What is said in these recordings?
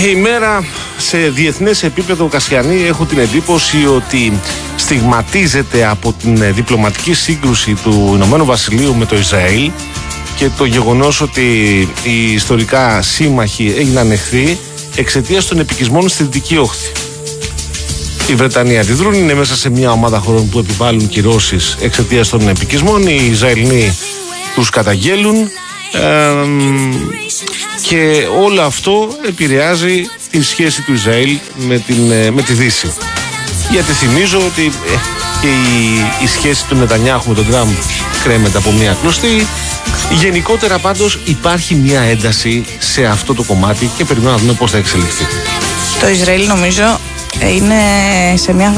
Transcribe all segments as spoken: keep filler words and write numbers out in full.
η μέρα σε διεθνές επίπεδο, Κασιανή, έχω την εντύπωση ότι στιγματίζεται από την διπλωματική σύγκρουση του Ηνωμένου Βασιλείου με το Ισραήλ και το γεγονός ότι οι ιστορικά σύμμαχοι έγιναν εχθροί εξαιτίας των επικισμών στη Δυτική Όχθη. Η Βρετανία αντιδρούν, είναι μέσα σε μια ομάδα χωρών που επιβάλλουν κυρώσεις εξαιτίας των επικισμών. Οι Ισραηλοί τους καταγγέλουν ε, και όλο αυτό επηρεάζει τη σχέση του Ισραήλ με, την, με τη Δύση. Γιατί θυμίζω ότι ε, και η, η σχέση του Νετανιάχου με τον Τραμπ κρέμεται από μια κλωστή. Γενικότερα πάντως υπάρχει μια ένταση σε αυτό το κομμάτι και περιμένουμε να δούμε πώς θα εξελιχθεί. Το Ισραήλ νομίζω είναι σε, μια,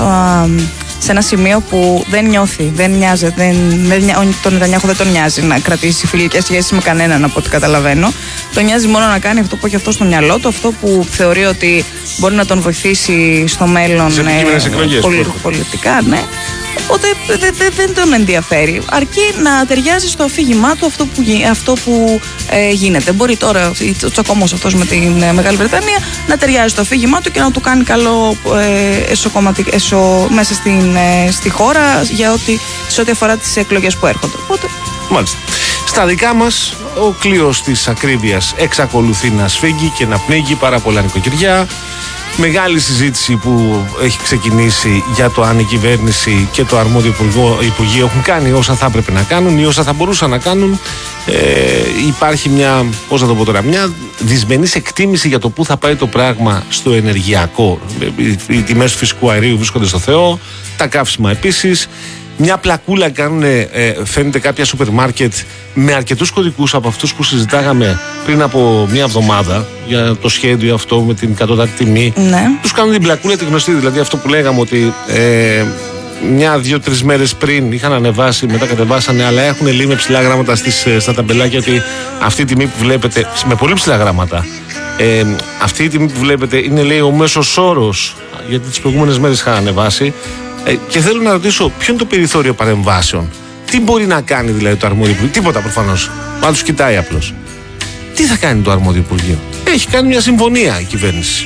σε ένα σημείο που δεν νιώθει, δεν νοιάζει, δεν, δεν, τον Νετανιάχου δεν τον νοιάζει να κρατήσει φιλικές σχέσεις με κανέναν από ό,τι καταλαβαίνω. Τον νοιάζει μόνο να κάνει αυτό που έχει αυτό στο μυαλό του, αυτό που θεωρεί ότι μπορεί να τον βοηθήσει στο μέλλον σε επικείμενες εκλογές, πολι, πολιτικά, ναι. Οπότε δεν δε, δε τον ενδιαφέρει, αρκεί να ταιριάζει στο αφήγημά του αυτό που, αυτό που ε, γίνεται. Μπορεί τώρα ο τσακωμός αυτός με την ε, Μεγάλη Βρετανία να ταιριάζει στο αφήγημά του και να του κάνει καλό ε, εσωκομματι, εσω, μέσα στην, ε, στη χώρα για ό,τι, σε ό,τι αφορά τις εκλογές που έρχονται. Οπότε... Μάλιστα. Στα δικά μας, ο κλείος της ακρίβειας εξακολουθεί να σφίγγει και να πνίγει πάρα πολλά νοικοκυριά. Μεγάλη συζήτηση που έχει ξεκινήσει για το αν η κυβέρνηση και το αρμόδιο Υπουργείο έχουν κάνει όσα θα έπρεπε να κάνουν ή όσα θα μπορούσαν να κάνουν. Ε, υπάρχει μια, πώς θα το πω τώρα, μια δυσμενής εκτίμηση για το πού θα πάει το πράγμα στο ενεργειακό. Οι τιμές του φυσικού αερίου βρίσκονται στο Θεό, τα καύσιμα επίσης. Μια πλακούλα κάνουν, ε, φαίνεται, κάποια σούπερ μάρκετ με αρκετούς κωδικούς από αυτούς που συζητάγαμε πριν από μια εβδομάδα για το σχέδιο αυτό με την κατώτατη τιμή. Ναι. Τους κάνουν την πλακούλα τη γνωστή, δηλαδή αυτό που λέγαμε ότι ε, μια, δύο, τρεις μέρες πριν είχαν ανεβάσει, μετά κατεβάσανε, αλλά έχουν λίγο με ψηλά γράμματα στις, στα ταμπελάκια ότι αυτή η τιμή που βλέπετε, με πολύ ψηλά γράμματα, ε, αυτή η τιμή που βλέπετε είναι, λέει, ο μέσος όρος, γιατί τις προηγούμενες μέρες είχαν ανεβάσει. Ε, και θέλω να ρωτήσω, ποιο είναι το περιθώριο παρεμβάσεων, τι μπορεί να κάνει δηλαδή το αρμόδιο Υπουργείο? Τίποτα προφανώς. Μα τους κοιτάει απλώς. Τι θα κάνει το αρμόδιο Υπουργείο? Έχει κάνει μια συμφωνία η κυβέρνηση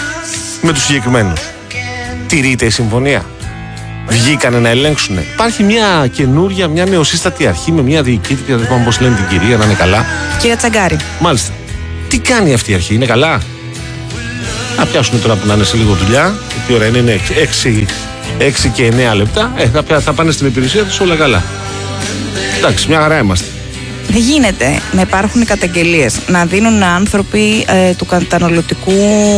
με τους συγκεκριμένους. Τηρείται η συμφωνία? Βγήκανε να ελέγξουν? Υπάρχει μια καινούρια, μια νεοσύστατη αρχή με μια διοικήτρια, δεν θυμάμαι πώς λένε την κυρία, να είναι καλά. Κυρία Τσαγκάρη. Μάλιστα. Τι κάνει αυτή η αρχή, είναι καλά? Να πιάσουμε τώρα που να είναι σε λίγο δουλειά. Τι ώρα είναι? Είναι έξι και εννέα λεπτά. Ε, θα, θα πάνε στην υπηρεσία τους όλα καλά. Εντάξει, μια χαρά είμαστε. Δεν γίνεται να υπάρχουν καταγγελίες, να δίνουν άνθρωποι ε, του καταναλωτικού,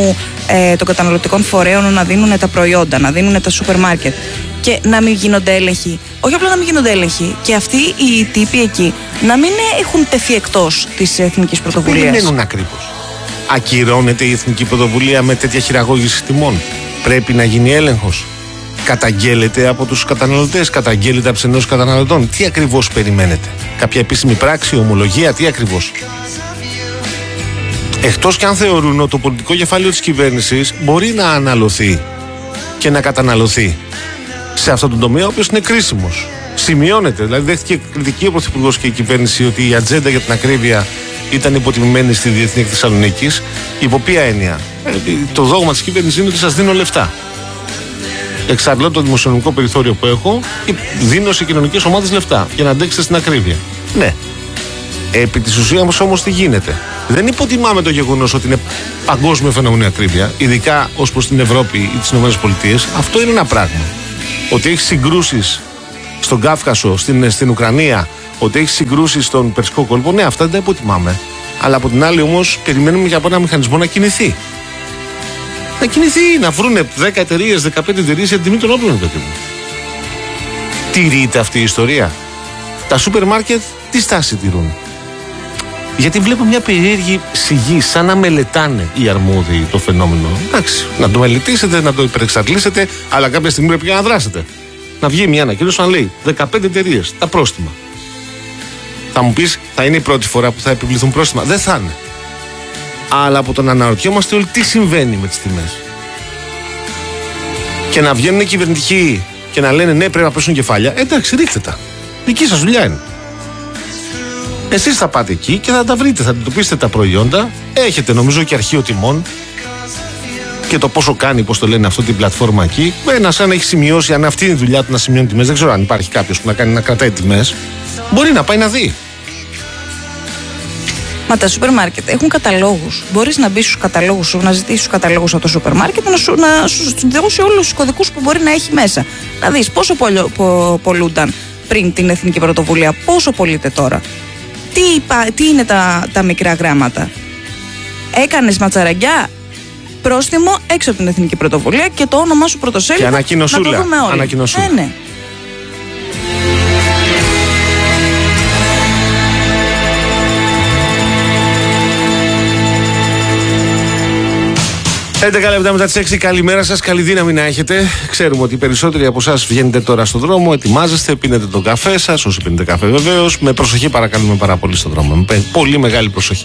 ε, των καταναλωτικών φορέων να δίνουν τα προϊόντα, να δίνουν τα σούπερ μάρκετ και να μην γίνονται έλεγχοι. Όχι απλά να μην γίνονται έλεγχοι, και αυτοί οι τύποι εκεί να μην έχουν τεθεί εκτός της εθνικής πρωτοβουλίας. Τι περιμένουν ακριβώς? Ακυρώνεται η εθνική πρωτοβουλία με τέτοια χειραγώγηση τιμών? Πρέπει να γίνει έλεγχος? Καταγγέλλεται από τους καταναλωτές, καταγγέλλεται από τους ενός καταναλωτών? Τι ακριβώς περιμένετε? Κάποια επίσημη πράξη, ομολογία, τι ακριβώς? Εκτός και αν θεωρούν ότι το πολιτικό κεφάλαιο της κυβέρνησης μπορεί να αναλωθεί και να καταναλωθεί σε αυτόν τον τομέα, ο οποίος είναι κρίσιμος. Σημειώνεται, δηλαδή δέχτηκε κριτική ο Πρωθυπουργός και η κυβέρνηση ότι η ατζέντα για την ακρίβεια ήταν υποτιμημένη στη Διεθνή Έκθεση Θεσσαλονίκης. Υπό ποια έννοια? Το δόγμα της κυβέρνησης είναι ότι σας δίνω λεφτά. Εξαντλώ το δημοσιονομικό περιθώριο που έχω και δίνω σε κοινωνικές ομάδες λεφτά για να αντέξετε στην ακρίβεια. Ναι. Επί της ουσίας όμως τι γίνεται? Δεν υποτιμάμε το γεγονός ότι είναι παγκόσμιο φαινόμενο η ακρίβεια, ειδικά ως προς την Ευρώπη ή τις ΗΠΑ. Αυτό είναι ένα πράγμα. Ότι έχει συγκρούσεις στον Κάφκασο, στην, στην Ουκρανία, ότι έχει συγκρούσεις στον Περσικό κόλπο, ναι, αυτά δεν τα υποτιμάμε. Αλλά από την άλλη όμως περιμένουμε για από ένα μηχανισμό να κινηθεί. Να κινηθεί, να βρούνε δέκα εταιρείες, δεκαπέντε εταιρείες για την τιμή των όπλων. Τηρείται αυτή η ιστορία? Τα σούπερ μάρκετ τι στάση τηρούν? Γιατί βλέπω μια περίεργη σιγή, σαν να μελετάνε οι αρμόδιοι το φαινόμενο. Εντάξει, να το μελετήσετε, να το υπερεξαρτήσετε, αλλά κάποια στιγμή πρέπει να δράσετε. Να βγει μια ανακοίνωση να λέει δεκαπέντε εταιρείες, τα πρόστιμα. Θα μου πεις, θα είναι η πρώτη φορά που θα επιβληθούν πρόστιμα? Δεν θα είναι. Αλλά από το να αναρωτιόμαστε όλοι τι συμβαίνει με τις τιμές. Και να βγαίνουν οι κυβερνητικοί και να λένε ναι, πρέπει να πέσουν κεφάλια. Εντάξει, ρίχτε τα. Δική σας δουλειά είναι. Εσείς θα πάτε εκεί και θα τα βρείτε, θα αντιμετωπίσετε τα προϊόντα. Έχετε νομίζω και αρχείο τιμών. και το πόσο κάνει, πώς το λένε, αυτό την πλατφόρμα εκεί. Ένα, αν έχει σημειώσει, αν αυτή είναι η δουλειά του να σημειώνει τιμές, δεν ξέρω αν υπάρχει κάποιος που να κάνει να κρατάει τιμές, μπορεί να πάει να δει. Μα τα σούπερ μάρκετ έχουν καταλόγους. Μπορείς να μπεις στους καταλόγους σου, να ζητήσεις τους καταλόγους από το σούπερ μάρκετ, να σου, να σου δώσει όλους τους κωδικούς που μπορεί να έχει μέσα. Να δεις πόσο πολιο, πο, πολλούνταν πριν την Εθνική Πρωτοβουλία, πόσο πωλείται τώρα. Τι, τι είναι τα, τα μικρά γράμματα. Έκανες ματσαραγκιά, πρόστιμο έξω από την Εθνική Πρωτοβουλία και το όνομά σου πρωτοσέλιδο. Και ανακοινωσούλα. Να το δούμε όλοι. Ανακοινωσούλα. Ναι, ναι. έντεκα λεπτά μετά τις έξι, καλημέρα σας, καλή δύναμη να έχετε. Ξέρουμε ότι οι περισσότεροι από εσάς βγαίνετε τώρα στον δρόμο, ετοιμάζεστε, πίνετε τον καφέ σας, όσοι πίνετε καφέ βεβαίως. Με προσοχή παρακαλούμε πάρα πολύ στον δρόμο, με πολύ μεγάλη προσοχή.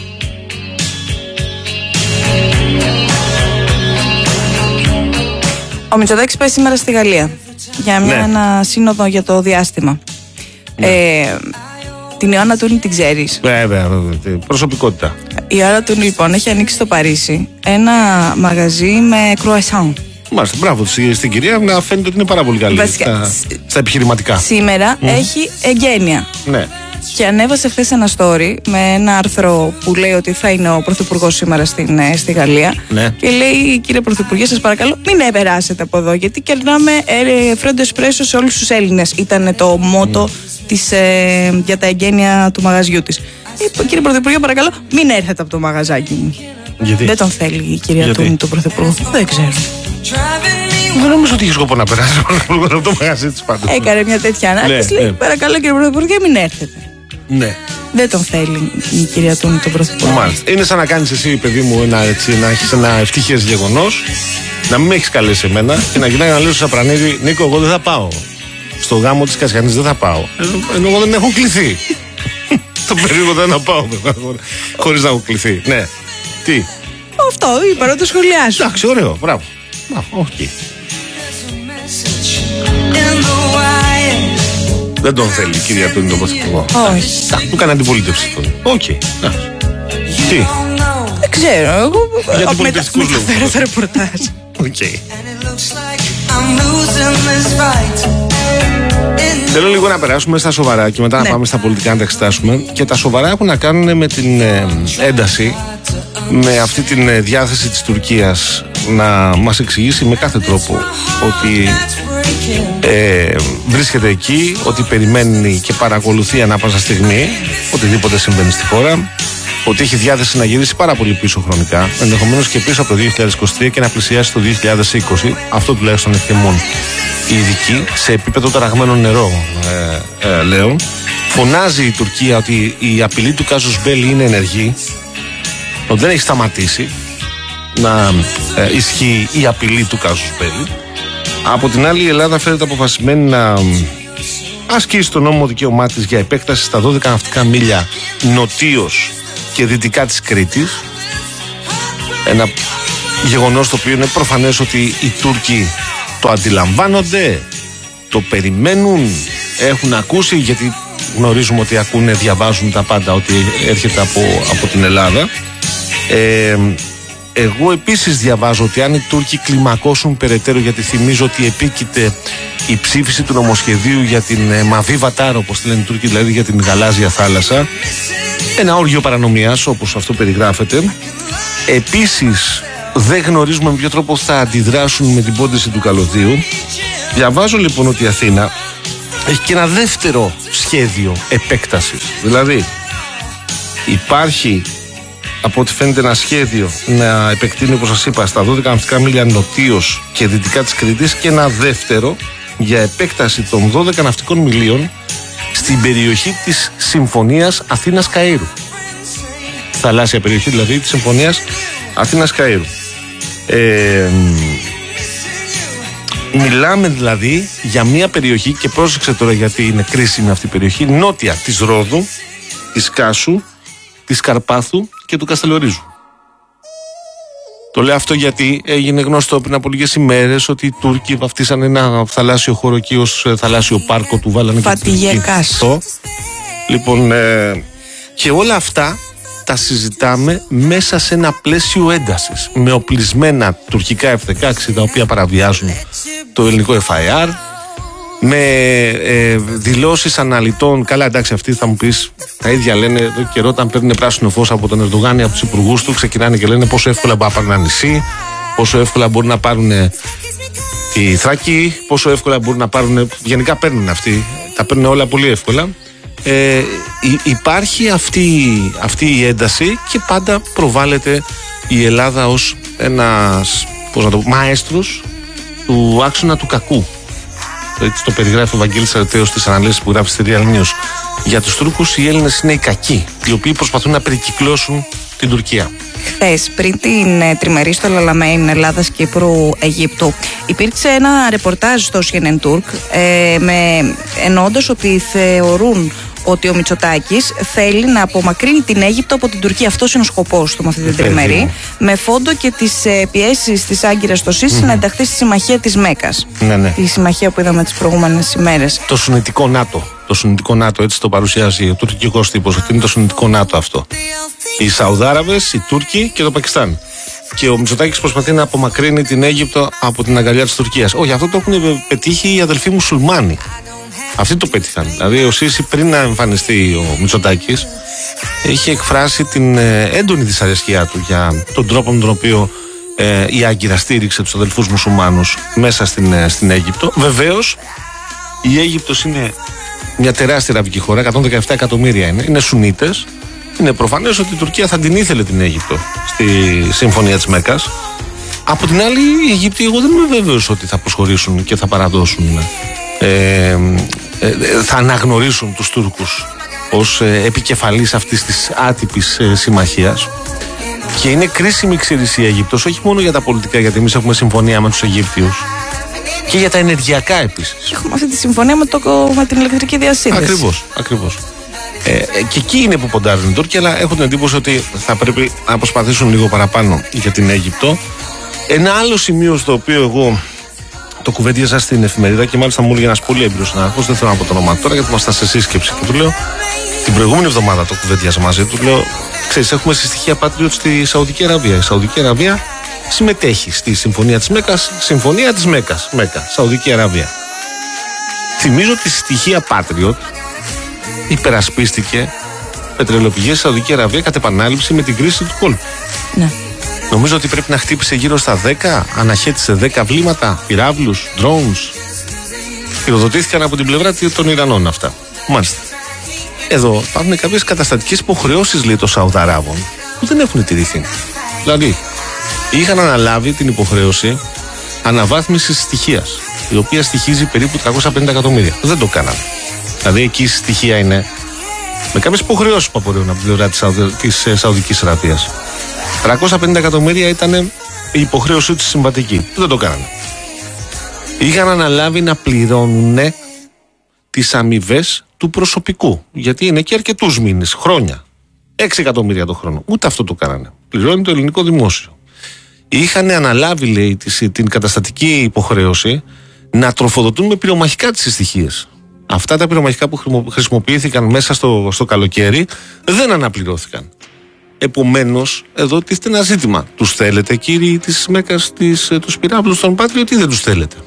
Ο Μητσοτάκης πάει σήμερα στη Γαλλία για μια, ναι. ένα σύνοδο για το διάστημα. Ναι. Ε, την Ιωάννα Τούνη την ξέρεις? Βέβαια, βέβαια, προσωπικότητα. Η Ιωάννα Τούνη λοιπόν έχει ανοίξει στο Παρίσι ένα μαγαζί με κρουασάν. Μάλιστα, μπράβο στην κυρία, να φαίνεται ότι είναι πάρα πολύ καλή στα, στα επιχειρηματικά. Σήμερα mm. έχει εγγένεια. Ναι. Και ανέβασε χθες ένα story με ένα άρθρο που λέει ότι θα είναι ο Πρωθυπουργός σήμερα στην, στη Γαλλία. Ναι. Και λέει, κύριε Πρωθυπουργέ, σας παρακαλώ, μην περάσετε από εδώ, γιατί κερνάμε φρέντο εσπρέσο σε όλους τους Έλληνες. Ήταν το μότο mm. της, ε, για τα εγγένεια του μαγαζιού της. Ε, κύριε Πρωθυπουργέ, παρακαλώ, μην έρθετε από το μαγαζάκι μου. Γιατί? Δεν τον θέλει η κυρία Τούνη, τον Πρωθυπουργό. Δεν ξέρω. Δεν νομίζω ότι είχε σκοπό να περάσει από το μαγαζί της πάντως. Έκανε μια τέτοια ανάρτηση. Ναι, λέει, ναι. Παρακαλώ, κύριε Πρωθυπουργέ, μην έρθετε. Ναι. Δεν τον θέλει η κυρία Τούνη τον Πρωθυπουργό. Μάλιστα. Είναι σαν να κάνεις εσύ, παιδί μου, ένα, έτσι, να έχεις ένα ευτυχές γεγονός, να μην με έχεις καλέσει εμένα και να γυρνάει να λέω στο Σαπρανίδη, Νίκο, εγώ δεν θα πάω. Στο γάμο της Κασιανής δεν θα πάω. Ενώ εγώ δεν έχω κληθεί. Το περίεργο δεν να πάω, χωρίς να έχω κληθεί. Ναι. Τι. Αυτό είπα, να το σχολιάσω. Εντάξει, ωραίο. Μπράβο. Μπράβο, όχι. Δεν τον θέλει η κυρία Τούνη τον Πρωθυπουργό. Όχι. Του κάνει αντιπολίτευση τον. Οκ. Τι. Δεν ξέρω. Εγώ. Για αντιπολιτευτικούς λόγους. Μεταφέρω το ρεπορτάζ. Οκ. Θέλω λίγο να περάσουμε στα σοβαρά και μετά να πάμε στα πολιτικά να τα εξετάσουμε. Και τα σοβαρά έχουν να κάνουν με την ένταση, με αυτή την διάθεση της Τουρκίας να μας εξηγήσει με κάθε τρόπο ότι ε, βρίσκεται εκεί, ότι περιμένει και παρακολουθεί ανά πάσα στιγμή οτιδήποτε συμβαίνει στη χώρα, ότι έχει διάθεση να γυρίσει πάρα πολύ πίσω χρονικά, ενδεχομένως και πίσω από το δύο χιλιάδες είκοσι τρία και να πλησιάσει το δύο χιλιάδες είκοσι. Αυτό τουλάχιστον εκτιμούν οι ειδικοί, σε επίπεδο ταραγμένο νερό, ε, ε, λέω. Φωνάζει η Τουρκία ότι η απειλή του κάζους μπέλι είναι ενεργή, ότι δεν έχει σταματήσει να ε, ισχύει η απειλή του κάζους μπέλι. Από την άλλη, η Ελλάδα φαίνεται αποφασισμένη να ασκήσει το νόμιμο δικαίωμά της για επέκταση στα δώδεκα ναυτικά μίλια νοτίως και δυτικά της Κρήτης. Ένα γεγονός το οποίο είναι προφανές ότι οι Τούρκοι το αντιλαμβάνονται, το περιμένουν, έχουν ακούσει, γιατί γνωρίζουμε ότι ακούνε, διαβάζουν τα πάντα ότι έρχεται από, από την Ελλάδα. Ε, εγώ επίσης διαβάζω ότι αν οι Τούρκοι κλιμακώσουν περαιτέρω, γιατί θυμίζω ότι επίκειται η ψήφιση του νομοσχεδίου για την ε, Μαβί Βατάρο, όπως τη λένε οι Τούρκοι, δηλαδή για την γαλάζια θάλασσα, ένα όργιο παρανομίας όπως αυτό περιγράφεται. Επίσης δεν γνωρίζουμε με ποιο τρόπο θα αντιδράσουν με την πόντιση του καλωδίου. Διαβάζω λοιπόν ότι η Αθήνα έχει και ένα δεύτερο σχέδιο επέκτασης. Δηλαδή υπάρχει, από ό,τι φαίνεται, ένα σχέδιο να επεκτείνει, όπως σας είπα, στα δώδεκα ναυτικά μίλια νοτίως και δυτικά της Κρήτης, και ένα δεύτερο για επέκταση των δώδεκα ναυτικών μιλίων στην περιοχή της Συμφωνίας Αθήνας-Καΐρου. Θαλάσσια περιοχή δηλαδή της Συμφωνίας Αθήνας-Καΐρου. Ε, μιλάμε δηλαδή για μια περιοχή, και πρόσεξε τώρα γιατί είναι κρίσιμη αυτή η περιοχή, νότια της Ρόδου, της Κάσου, της Καρπάθου και του Καστελορίζου. Το λέω αυτό γιατί έγινε γνωστό πριν από λίγες ημέρες ότι οι Τούρκοι βαφτίσαν ένα θαλάσσιο χώρο εκεί ως θαλάσσιο πάρκο, του βάλανε Φατιγεκάς. Λοιπόν, ε, και όλα αυτά τα συζητάμε μέσα σε ένα πλαίσιο έντασης, με οπλισμένα τουρκικά εφ δεκαέξι τα οποία παραβιάζουν το ελληνικό εφ άι αρ, με ε, δηλώσεις αναλυτών. Καλά, εντάξει, αυτοί θα μου πεις, τα ίδια λένε εδώ καιρό, όταν παίρνουν πράσινο φως από τον Ερντογάν ή από τους υπουργούς του, ξεκινάνε και λένε πόσο εύκολα μπορεί να πάρουν ένα νησί, πόσο εύκολα μπορεί να πάρουν τη Θράκη, πόσο εύκολα μπορούν να πάρουν. Γενικά παίρνουν αυτοί, τα παίρνουν όλα πολύ εύκολα. Ε, υπάρχει αυτή, αυτή η ένταση και πάντα προβάλλεται η Ελλάδα ως ένας, πώς να το πω, μαέστρος του άξονα του κακού. Έτσι το περιγράφει ο Βαγγέλης Αρετέος στις αναλύσεις που γράφει στη Real News. Για τους Τούρκους οι Έλληνες είναι οι κακοί, οι οποίοι προσπαθούν να περικυκλώσουν την Τουρκία. Χθες, πριν την ε, τριμερή στο Λαλαμέιν Ελλάδας, Κύπρου, Αιγύπτου, υπήρξε ένα ρεπορτάζ στο σι εν εν Turk ε, με, εννοώντας ότι θεωρούν ότι ο Μητσοτάκης θέλει να απομακρύνει την Αίγυπτο από την Τουρκία. Αυτός είναι ο σκοπός του με αυτή την τριμερή. Με φόντο και τις ε, πιέσεις της Άγκυρας στο ΣΥΣ mm-hmm. να ενταχθεί στη συμμαχία της Μέκας. Ναι, ναι. Τη συμμαχία που είδαμε τις προηγούμενες ημέρες. Το Σουννιτικό ΝΑΤΟ. Το Σουννιτικό ΝΑΤΟ, έτσι το παρουσιάζει ο τουρκικός τύπος. Ότι είναι το Σουννιτικό ΝΑΤΟ αυτό. Οι Σαουδάραβες, οι Τούρκοι και το Πακιστάν. Και ο Μητσοτάκης προσπαθεί να απομακρύνει την Αίγυπτο από την αγκαλιά της Τουρκίας. Όχι, αυτό το έχουν πετύχει οι αδελφοί μουσουλμάνοι. Αυτοί το πέτυχαν. Δηλαδή, ο Σίση πριν να εμφανιστεί ο Μητσοτάκης, είχε εκφράσει την έντονη δυσαρέσκειά του για τον τρόπο με τον οποίο ε, η Άγκυρα στήριξε τους αδελφούς μουσουλμάνους μέσα στην, στην Αίγυπτο. Βεβαίως, η Αίγυπτος είναι μια τεράστια αραβική χώρα, εκατόν δεκαεπτά εκατομμύρια είναι, είναι Σουνίτες. Είναι προφανές ότι η Τουρκία θα την ήθελε την Αίγυπτο στη συμφωνία της Μέκας. Από την άλλη, οι Αιγύπτιοι, εγώ δεν είμαι βέβαιος ότι θα προσχωρήσουν και θα παραδώσουν, ε, ε, θα αναγνωρίσουν τους Τούρκους ως ε, επικεφαλής αυτής της άτυπης ε, συμμαχίας. Και είναι κρίσιμη ξύριση η Αίγυπτος, όχι μόνο για τα πολιτικά, γιατί εμείς έχουμε συμφωνία με τους Αιγύπτιους, και για τα ενεργειακά επίσης. Έχουμε αυτή τη συμφωνία με, το, με την ηλεκτρική διασύνδεση. Ακριβώς, ακριβώς. Ε, και εκεί είναι που ποντάρουν οι Τούρκοι, αλλά έχω την εντύπωση ότι θα πρέπει να προσπαθήσουν λίγο παραπάνω για την Αίγυπτο. Ένα άλλο σημείο στο οποίο εγώ το κουβέντιαζα στην εφημερίδα και μάλιστα μου έλεγε ένας πολύ έμπειρος συνάδελφος, δεν θέλω να πω το όνομα τώρα γιατί ήμασταν σε σύσκεψη, και του λέω την προηγούμενη εβδομάδα το κουβέντιαζα μαζί του, λέω, ξέρεις, έχουμε συστοιχεία Patriot στη Σαουδική Αραβία. Η Σαουδική Αραβία συμμετέχει στη συμφωνία της Μέκας, συμφωνία της Μέκας, Μέκα, Σαουδική Αραβία. Θυμίζω ότι η στοιχεία Patriot υπερασπίστηκε πετρελαιοπηγές στη Σαουδική Αραβία κατ' επανάληψη με την κρίση του κόλπου. Ναι. Νομίζω ότι πρέπει να χτύπησε γύρω στα δέκα, αναχέτησε δέκα βλήματα, πυράβλους, drones. Πυροδοτήθηκαν από την πλευρά των Ιρανών αυτά. Μάλιστα. Εδώ υπάρχουν κάποιες καταστατικές υποχρεώσεις, λέει, των Σαουδαράβων που δεν έχουν τηρηθεί. Δηλαδή, είχαν αναλάβει την υποχρέωση αναβάθμισης στοιχείας, η οποία στοιχίζει περίπου τριακόσια πενήντα εκατομμύρια. Δεν το κάνανε. Δηλαδή, εκεί η στοιχεία είναι με κάποιες υποχρεώσεις που απορρέουν από την πλευρά της, Σαουδ... της ε, Σαουδικής Αραβίας. τριακόσια πενήντα εκατομμύρια ήταν η υποχρέωσή της συμβατική. Δεν το κάνανε. Είχαν αναλάβει να πληρώνουν τις αμοιβές του προσωπικού. Γιατί είναι και αρκετούς μήνες, χρόνια. έξι εκατομμύρια το χρόνο. Ούτε αυτό το κάνανε. Πληρώνει το ελληνικό δημόσιο. Είχαν αναλάβει, λέει, την καταστατική υποχρέωση να τροφοδοτούν με πυρομαχικά τις στοιχείες. Αυτά τα πυρομαχικά που χρησιμοποιήθηκαν μέσα στο, στο καλοκαίρι δεν αναπληρώθηκαν. Επομένως, εδώ τίθεται ένα ζήτημα. Τους θέλετε, κύριοι της Μέκας, της, τους πυράβλους των Patriot, ή δεν τους θέλετε?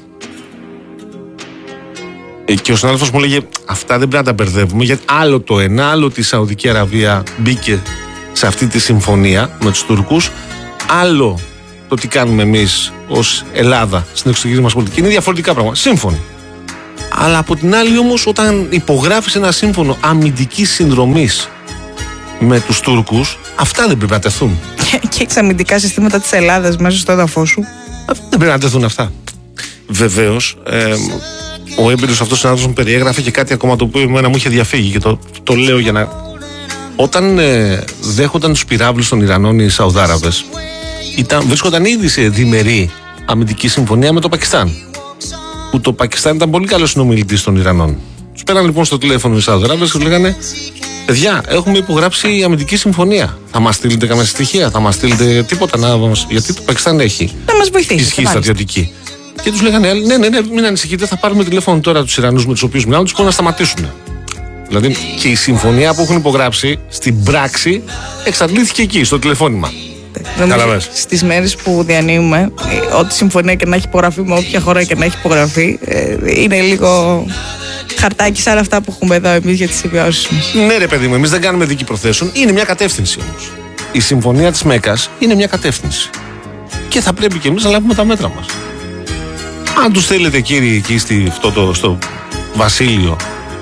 Ε, και ο συνάδελφος μου λέγε, αυτά δεν πρέπει να τα μπερδεύουμε, γιατί άλλο το ένα, άλλο τη Σαουδική Αραβία μπήκε σε αυτή τη συμφωνία με τους Τούρκους, άλλο το τι κάνουμε εμείς ως Ελλάδα στην εξωτερική μας πολιτική. Είναι διαφορετικά πράγματα. Σύμφωνοι. Αλλά από την άλλη όμως, όταν υπογράφεις ένα σύμφωνο αμυντικής συνδρομής με τους Τούρκους, αυτά δεν πρέπει να τεθούν. Και έχεις αμυντικά συστήματα της Ελλάδας μέσα στο έδαφο σου. Δεν πρέπει να τεθούν αυτά. Βεβαίως, ε, ο έμπειρος αυτός συνάδελφος μου περιέγραφε και κάτι ακόμα το οποίο εμένα μου είχε διαφύγει και το, το λέω για να. Όταν ε, δέχονταν τους πυράβλους των Ιρανών οι Σαουδάραβες, ήταν, βρίσκονταν ήδη σε διμερή αμυντική συμφωνία με το Πακιστάν. Που το Πακιστάν ήταν πολύ καλός συνομιλητής των Ιρανών. Τους πέραν λοιπόν στο τηλέφωνο οι Σαουδάραβες και τους λέγανε, παιδιά, έχουμε υπογράψει αμυντική συμφωνία. Θα μας στείλετε καμία στοιχεία, θα μας στείλετε τίποτα να μας. Γιατί το Πακιστάν έχει να μας βοηθήσει, ισχύ στρατιωτική. Και τους λέγανε, ναι, ναι, ναι, μην ανησυχείτε, θα πάρουμε τηλέφωνο τώρα τους Ιρανούς με τους οποίους μιλάμε, τους πούμε να σταματήσουν. Δηλαδή και η συμφωνία που έχουν υπογράψει στην πράξη εξαντλήθηκε εκεί, στο τηλεφώνημα. Στις μέρες που διανύουμε, ό,τι συμφωνία και να έχει υπογραφεί με όποια χώρα και να έχει υπογραφεί, είναι λίγο χαρτάκι σαν αυτά που έχουμε εδώ εμείς για τις συμβιώσεις μας. Ναι, ρε παιδί μου, εμείς δεν κάνουμε δίκη προθέσεων. Είναι μια κατεύθυνση όμως. Η συμφωνία της Μέκας είναι μια κατεύθυνση. Και θα πρέπει και εμείς να λάβουμε τα μέτρα μας. Αν τους θέλετε, κύριοι, εκεί στη, αυτό το, στο βασίλειο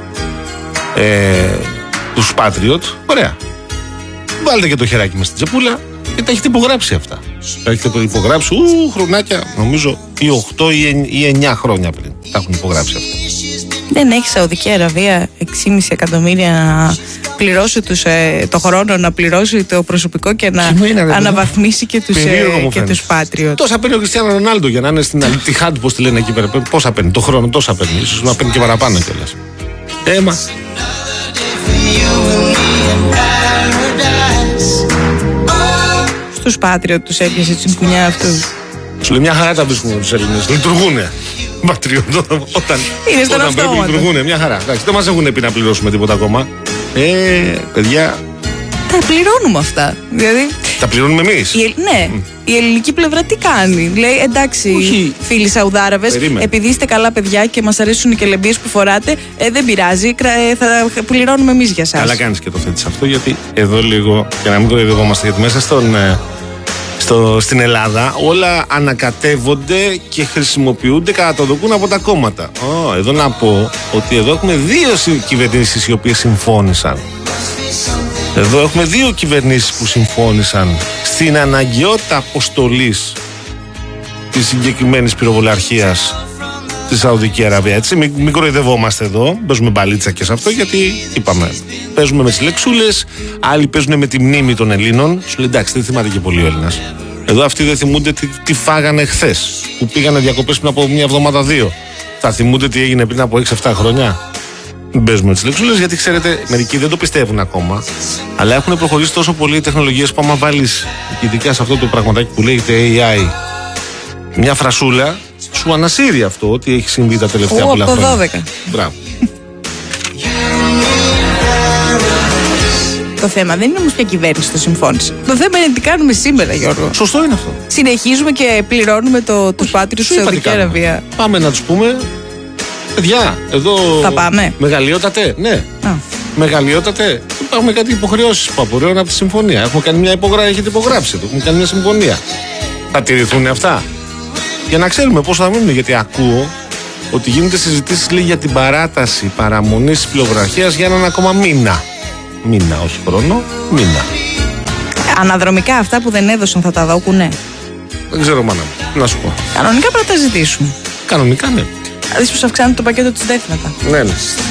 ε, τους Patriot, ωραία. Βάλτε και το χεράκι μας στην τσεπούλα και τα έχετε υπογράψει αυτά. Τα έχετε υπογράψει, ου, χρονάκια, νομίζω, ή οκτώ ή εννιά χρόνια πριν τα έχουν υπογράψει αυτά. Δεν έχει Σαουδική Αραβία έξι κόμμα πέντε εκατομμύρια να πληρώσει τους, ε, το χρόνο, να πληρώσει το προσωπικό και να είναι, αναβαθμίσει και τους, ε, και τους Patriot. Τόσα παίρνει ο Κριστιάνο Ρονάλντο για να είναι στην Al-Ittihad, πώς τη λένε εκεί πέρα. Πόσα παίρνει το χρόνο, τόσα παίρνει. Ίσως να παίρνει και παραπάνω κιόλας. Έμα. Στους Patriot τους έπιασε τσιγκουνιά αυτούς. Σου λέει μια χαρά τα βρίσκουμε τους Έλληνες. Λειτουργούνε. Πατριώτα, όταν, είναι στον όταν πρέπει λειτουργούνε, μια χαρά. Εντάξει, δεν μας έχουν πει να πληρώσουμε τίποτα ακόμα. Ε, παιδιά. Τα πληρώνουμε αυτά. Δηλαδή, τα πληρώνουμε εμείς. Η, ναι. Mm. Η ελληνική πλευρά τι κάνει? Λέει εντάξει, όχι, φίλοι Σαουδάραβες, επειδή είστε καλά παιδιά και μας αρέσουν οι κελεμπίες που φοράτε, ε, δεν πειράζει, θα πληρώνουμε εμείς για σας. Καλά κάνεις και το θέτεις αυτό, γιατί εδώ λίγο, για να μην κοροϊδευόμαστε, γιατί μέσα στον. Στο, στην Ελλάδα όλα ανακατεύονται και χρησιμοποιούνται κατά το δοκούν από τα κόμματα. Oh, εδώ να πω ότι εδώ έχουμε δύο κυβερνήσεις οι οποίες συμφώνησαν. Εδώ έχουμε δύο κυβερνήσεις που συμφώνησαν στην αναγκαιότητα αποστολής της συγκεκριμένης πυροβολαρχίας στη Σαουδική Αραβία. Έτσι, μην, μην κοροϊδευόμαστε εδώ, παίζουμε μπαλίτσα και σε αυτό, γιατί είπαμε, παίζουμε με τις λεξούλες, άλλοι παίζουν με τη μνήμη των Ελλήνων. Σου λέει εντάξει, δεν θυμάται και πολύ ο Έλληνας. Εδώ αυτοί δεν θυμούνται τι, τι φάγανε χθες, που πήγανε διακοπές πριν από μια εβδομάδα, δύο. Θα θυμούνται τι έγινε πριν από έξι εφτά χρόνια. Μην παίζουμε τις λεξούλες, γιατί ξέρετε, μερικοί δεν το πιστεύουν ακόμα, αλλά έχουν προχωρήσει τόσο πολύ οι τεχνολογίες που άμα βάλεις, ειδικά σε αυτό το πραγματάκι που λέγεται έι άι, μια φρασούλα, σου ανασύρει αυτό ότι έχει συμβεί τα τελευταία πολλά χρόνια. Από δώδεκα. Μπράβο. Το θέμα δεν είναι όμως ποια κυβέρνηση το συμφώνησε. Το θέμα είναι τι κάνουμε σήμερα, Γιώργο. Σωστό είναι αυτό. Συνεχίζουμε και πληρώνουμε το, τους Patriot στη Σαουδική Αραβία. Πάμε να τους πούμε, παιδιά, εδώ. Θα πάμε. Μεγαλειότατε, ναι. Α. Μεγαλειότατε, υπάρχουν κάτι υποχρεώσεις που απορρέουν από τη συμφωνία. Έχουμε κάνει μια υπογράφηση, έχετε υπογράψει, έχουμε κάνει μια συμφωνία. Θα τηρηθούν αυτά? Για να ξέρουμε πώς θα μείνουν, γιατί ακούω ότι γίνονται συζητήσεις, λέει, για την παράταση παραμονής της πυροβολαρχίας για έναν ακόμα μήνα. Μήνα, όχι χρόνο, μήνα. Αναδρομικά αυτά που δεν έδωσαν θα τα δώκουνε? Δεν ξέρω, μάνα μου, να σου πω. Κανονικά πρέπει να τα ζητήσουμε. Κανονικά, ναι. Δηλαδή πως αυξάνεται το πακέτο της ΔΕΦ μετά. Ναι, ναι.